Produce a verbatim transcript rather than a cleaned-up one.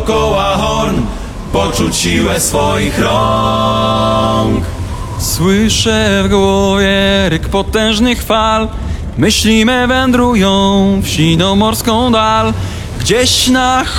dookoła horn, poczuć siłę swoich rąk. Słyszę w głowie ryk potężnych fal, myśli me wędrują w siną morską dal. Gdzieś na